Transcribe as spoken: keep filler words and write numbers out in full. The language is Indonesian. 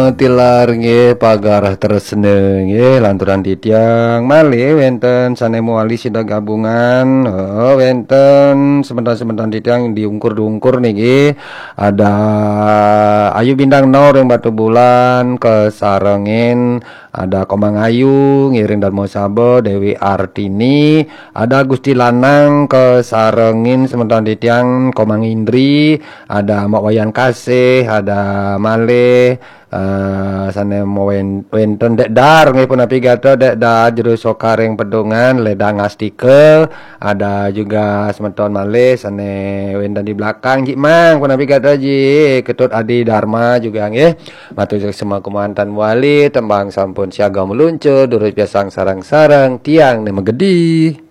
Tilar nggih pagarah terseneng nggih lanturan titiang malih wenten sanemu wali sida gabungan oh, wenten sebentar-sebentar titiang diungkur-diungkur niki ada Ayu Bintang Nur yang Batu Bulan kesarengin ada Komang Ayu ngiring dan Mosabo Dewi Artini ada Gusti Lanang kesarengin sebentar titiang Komang Indri ada Mak Wayan Kasih ada Malih Uh, sana mau wenten dek dar nggih pun api gato dek dar jero sokareng pedongan ledang astike ada juga semeton malih sane wenten di belakang Ji Mang pun api gato Ji Ketut Adi Dharma juga nggih matur semua kumantan wali tembang sampun siaga meluncur durus biasang sarang-sarang tiang ne megedi.